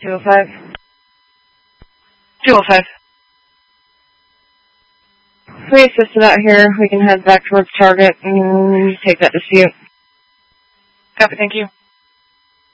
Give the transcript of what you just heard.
205. 205. We assisted out here. We can head back towards target and take that dispute. Copy, thank you.